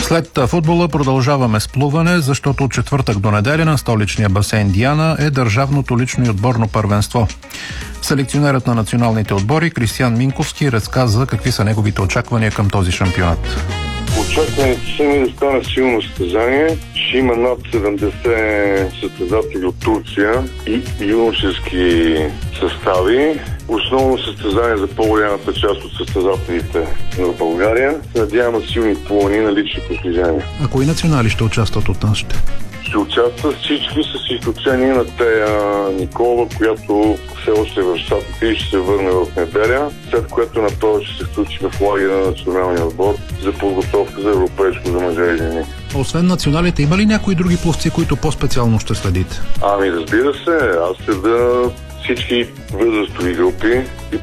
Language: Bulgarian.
След футбола продължаваме с плуване, защото от четвъртък до неделя на столичния басейн Диана е държавното лично и отборно първенство. Селекционерът на националните отбори Кристиан Минковски разказа какви са неговите очаквания към този шампионат. Очакването са ми да стане силно състезание. Ще има над 70 състезатели от Турция и юношески състави. Основно състезание за по-голямата част от състезателите в България. Надявам силни плувани на лични постижения. А кои национали ще участват от нашите? Ще участват всички, с изключение на Тея Никола, която все още е в Щатите и ще се върне в неделя, след което направо ще се включи в лагера на националния отбор за подготовка за европейско за мъже и жени. Освен националите, има ли някои други пловци, които по-специално ще следите? Ами разбира се, аз следа всички възрастови групи и